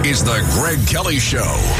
is the Greg Kelly Show.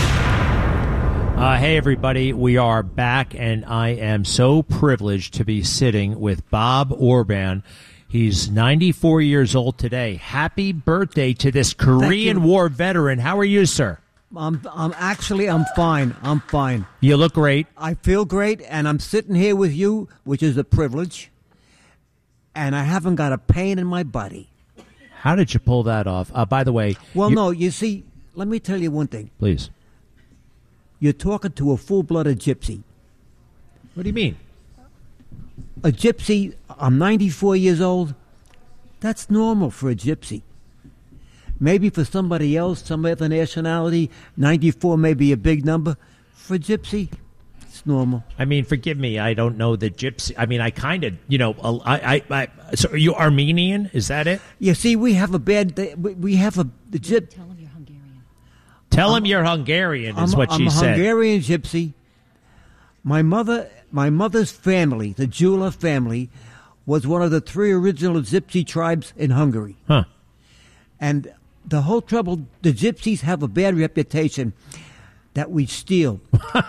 Hey, everybody. We are back, and I am so privileged to be sitting with Bob Orban. He's 94 years old today. Happy birthday to this Korean War veteran. How are you, sir? I'm fine. I'm fine. You look great. I feel great, and I'm sitting here with you, which is a privilege, and I haven't got a pain in my body. How did you pull that off? By the way... Well, no, you see, let me tell you one thing. Please. You're talking to a full-blooded gypsy. What do you mean? A gypsy, I'm 94 years old. That's normal for a gypsy. Maybe for somebody else, some other nationality, 94 may be a big number. For a gypsy, it's normal. I mean, forgive me, I don't know the gypsy. I mean, I kind of, so are you Armenian? Is that it? You see, we have a gypsy. Tell him you're Hungarian. Tell him you're Hungarian, is what she said. I'm a Hungarian gypsy. My mother's family, the Jula family, was one of the 3 original gypsy tribes in Hungary. Huh. And the whole trouble, the gypsies have a bad reputation that we steal.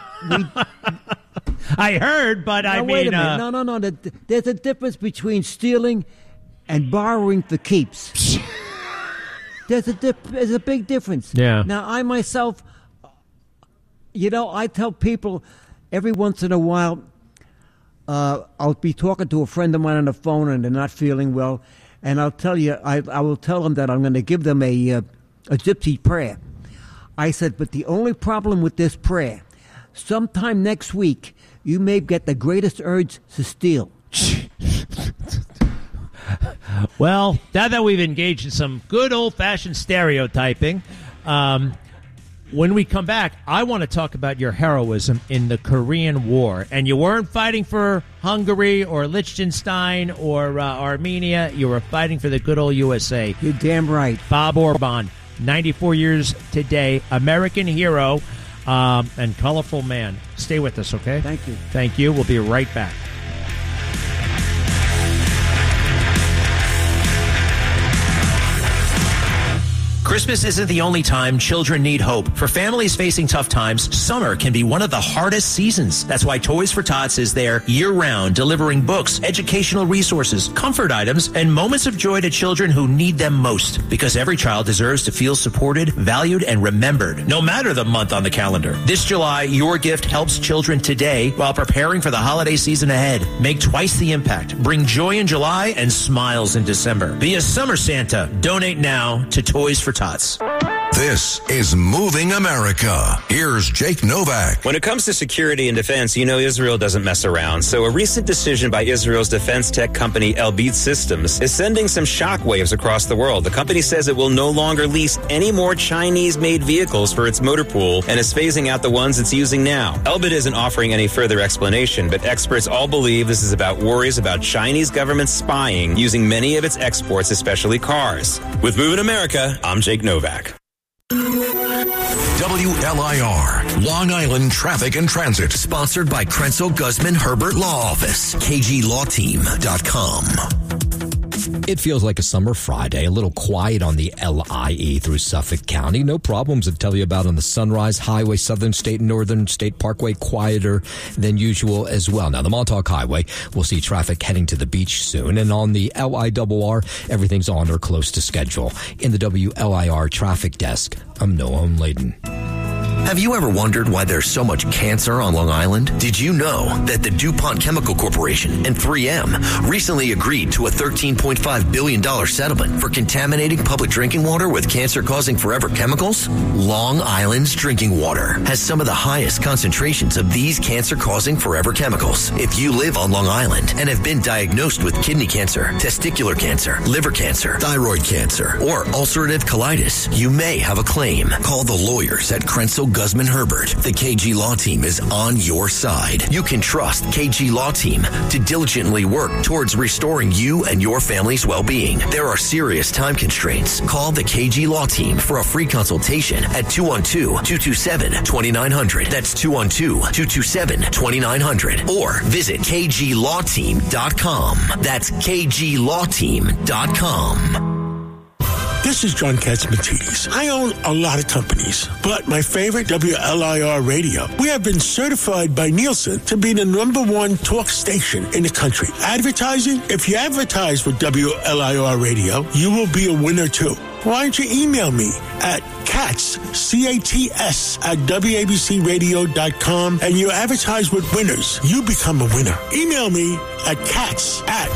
I heard, but now, I mean... wait a minute. No. There's a difference between stealing and borrowing for keeps. There's a big difference. Yeah. Now, I myself, I tell people every once in a while, I'll be talking to a friend of mine on the phone and they're not feeling well, and I'll tell you, I will tell them that I'm going to give them a gypsy prayer. I said, but the only problem with this prayer, sometime next week, you may get the greatest urge to steal. Well, now that we've engaged in some good old-fashioned stereotyping, when we come back, I want to talk about your heroism in the Korean War. And you weren't fighting for Hungary or Liechtenstein or Armenia. You were fighting for the good old USA. You're damn right. Bob Orban, 94 years today, American hero and colorful man. Stay with us, okay? Thank you. Thank you. We'll be right back. Christmas isn't the only time children need hope. For families facing tough times, summer can be one of the hardest seasons. That's why Toys for Tots is there year-round, delivering books, educational resources, comfort items, and moments of joy to children who need them most. Because every child deserves to feel supported, valued, and remembered, no matter the month on the calendar. This July, your gift helps children today while preparing for the holiday season ahead. Make twice the impact. Bring joy in July and smiles in December. Be a summer Santa. Donate now to Toys for Tots. This is Moving America. Here's Jake Novak. When it comes to security and defense, Israel doesn't mess around. So a recent decision by Israel's defense tech company Elbit Systems is sending some shockwaves across the world. The company says it will no longer lease any more Chinese-made vehicles for its motor pool and is phasing out the ones it's using now. Elbit isn't offering any further explanation, but experts all believe this is about worries about Chinese government spying using many of its exports, especially cars. With Moving America, I'm Jake Novak. WLIR, Long Island Traffic and Transit. Sponsored by Krenzel Guzman Herbert Law Office. KGLawTeam.com. It feels like a summer Friday, a little quiet on the LIE through Suffolk County. No problems to tell you about on the Sunrise Highway, Southern State, Northern State Parkway, quieter than usual as well. Now, the Montauk Highway, we'll see traffic heading to the beach soon. And on the LIRR, everything's on or close to schedule. In the WLIR traffic desk, I'm Noah Layden. Have you ever wondered why there's so much cancer on Long Island? Did you know that the DuPont Chemical Corporation and 3M recently agreed to a $13.5 billion settlement for contaminating public drinking water with cancer-causing forever chemicals? Long Island's drinking water has some of the highest concentrations of these cancer-causing forever chemicals. If you live on Long Island and have been diagnosed with kidney cancer, testicular cancer, liver cancer, thyroid cancer, or ulcerative colitis, you may have a claim. Call the lawyers at Krenzel Guzman Herbert. The KG Law Team is on your side. You can trust KG Law Team to diligently work towards restoring you and your family's well-being. There are serious time constraints. Call the KG Law Team for a free consultation at 212-227-2900. That's 212-227-2900. Or visit KGLawTeam.com. That's KGLawTeam.com. This is John Katzmatidis. I own a lot of companies, but my favorite, WLIR Radio. We have been certified by Nielsen to be the #1 talk station in the country. Advertising? If you advertise with WLIR Radio, you will be a winner too. Why don't you email me at Katz, C-A-T-S, at WABCRadio.com, and you advertise with winners. You become a winner. Email me at Katz at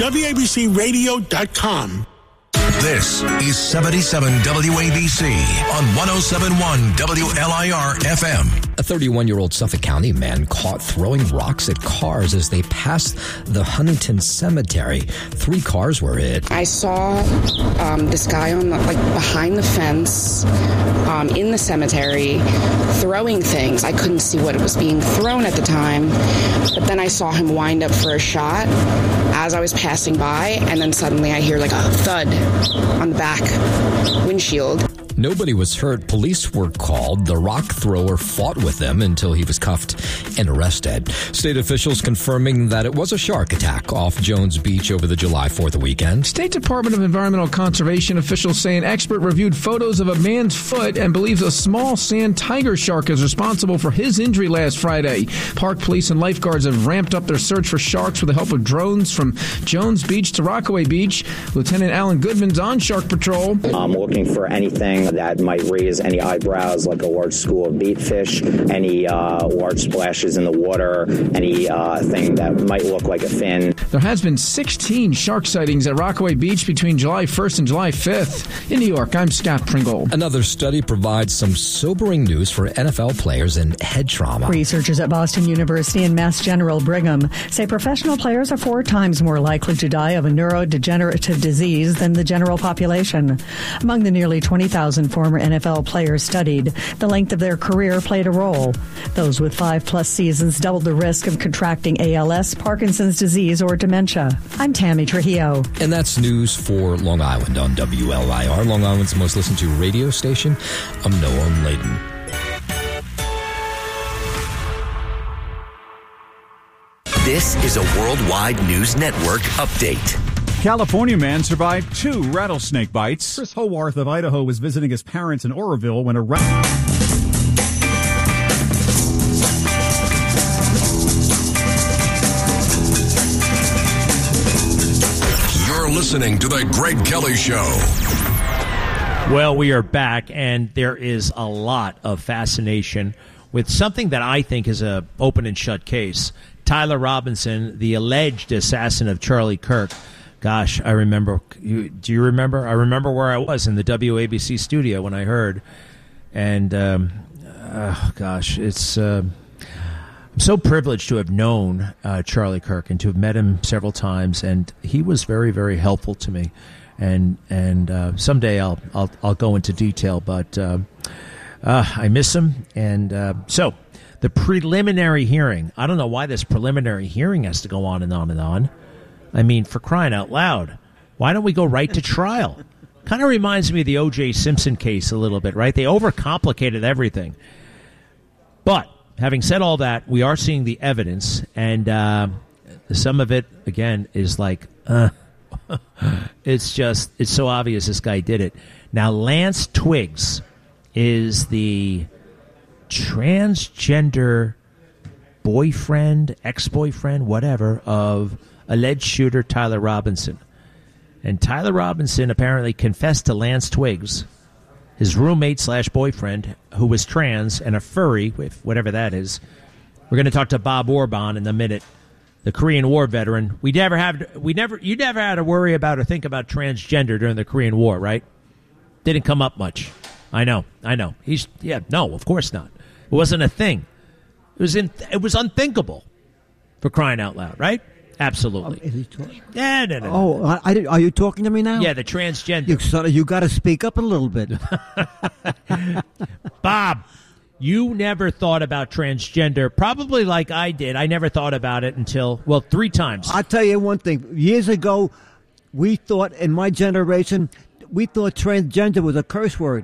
WABCRadio.com. This is 77 WABC on 107.1 WLIR FM. A 31-year-old Suffolk County man caught throwing rocks at cars as they passed the Huntington Cemetery. 3 cars were hit. I saw this guy on behind the fence in the cemetery throwing things. I couldn't see what was being thrown at the time, but then I saw him wind up for a shot as I was passing by, and then suddenly I hear like a thud on the back windshield. Nobody was hurt. Police were called. The rock thrower fought with them until he was cuffed and arrested. State officials confirming that it was a shark attack off Jones Beach over the July 4th weekend. State Department of Environmental Conservation officials say an expert reviewed photos of a man's foot and believes a small sand tiger shark is responsible for his injury last Friday. Park police and lifeguards have ramped up their search for sharks with the help of drones from Jones Beach to Rockaway Beach. Lieutenant Alan Goodman's on shark patrol. I'm looking for anything that might raise any eyebrows, like a large school of bait fish, any large splashes in the water, any thing that might look like a fin. There has been 16 shark sightings at Rockaway Beach between July 1st and July 5th. In New York, I'm Scott Pringle. Another study provides some sobering news for NFL players and head trauma. Researchers at Boston University and Mass General Brigham say professional players are 4 times more likely to die of a neurodegenerative disease than the general population. Among the nearly 20,000 former NFL players studied, the length of their career played a role. Those with 5+ seasons doubled the risk of contracting ALS, Parkinson's disease, or dementia. I'm Tammy Trujillo. And that's news for Long Island on WLIR, Long Island's most listened to radio station. I'm Noah Layden. This is a Worldwide News Network update. California man survived 2 rattlesnake bites. Chris Howarth of Idaho was visiting his parents in Oroville when a You're listening to The Greg Kelly Show. Well, we are back, and there is a lot of fascination with something that I think is a open and shut case. Tyler Robinson, the alleged assassin of Charlie Kirk. Gosh, I remember. Do you remember? I remember where I was in the WABC studio when I heard. And, it's... I'm so privileged to have known Charlie Kirk and to have met him several times, and he was very, very helpful to me. And someday I'll go into detail, but I miss him. And so the preliminary hearing. I don't know why this preliminary hearing has to go on and on and on. I mean, for crying out loud, why don't we go right to trial? Kind of reminds me of the O.J. Simpson case a little bit, right? They overcomplicated everything. But having said all that, we are seeing the evidence, and some of it, again, is like, it's so obvious this guy did it. Now, Lance Twiggs is the transgender boyfriend, ex-boyfriend, whatever, of alleged shooter Tyler Robinson. And Tyler Robinson apparently confessed to Lance Twiggs, his roommate/boyfriend, who was trans and a furry, whatever that is. We're going to talk to Bob Orban in a minute, the Korean War veteran. You never had to worry about or think about transgender during the Korean War, right? Didn't come up much. I know. No, of course not. It wasn't a thing. It was unthinkable, for crying out loud, right? Absolutely. Is he talking? Yeah, no. Oh, are you talking to me now? Yeah, the transgender. You got to speak up a little bit. Bob, you never thought about transgender, probably like I did. I never thought about it until, 3 times. I'll tell you one thing. Years ago, we thought, in my generation, we thought transgender was a curse word.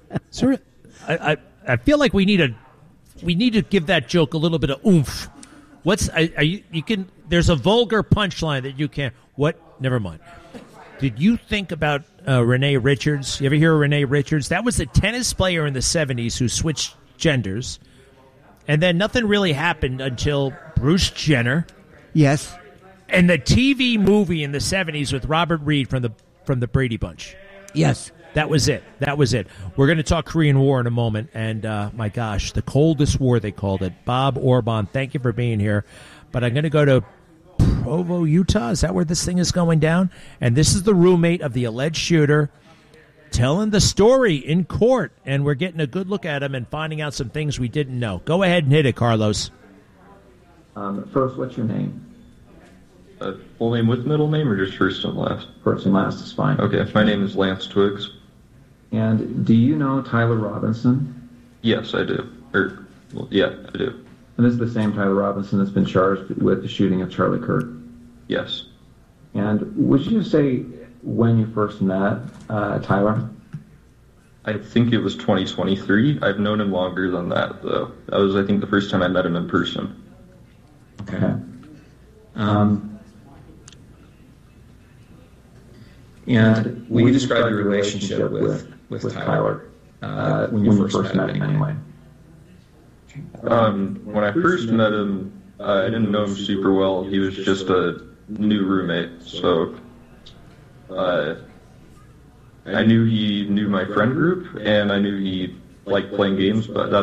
I feel like we need to give that joke a little bit of oomph. There's a vulgar punchline that you can't. What? Never mind. Did you think about Renee Richards? You ever hear of Renee Richards? That was a tennis player in the 70s who switched genders. And then nothing really happened until Bruce Jenner. Yes. And the TV movie in the 70s with Robert Reed from the Brady Bunch. Yes. That was it. We're going to talk Korean War in a moment. And, my gosh, the coldest war, they called it. Bob Orban, thank you for being here. But I'm going to go to Provo, Utah. Is that where this thing is going down? And this is the roommate of the alleged shooter telling the story in court. And we're getting a good look at him and finding out some things we didn't know. Go ahead and hit it, Carlos. First, what's your name? Full name with middle name or just first and last? First and last is fine. Okay, my name is Lance Twiggs. And do you know Tyler Robinson? Yes, I do. Yeah, I do. And this is the same Tyler Robinson that's been charged with the shooting of Charlie Kirk? Yes. And would you say when you first met Tyler? I think it was 2023. I've known him longer than that, though. That was, I think, the first time I met him in person. Okay. And will you describe your relationship with Tyler when you first met him anyway? When I first met him, I didn't know him super well. He was just a new roommate, so I knew he knew my friend group, and I knew he liked playing games, but that's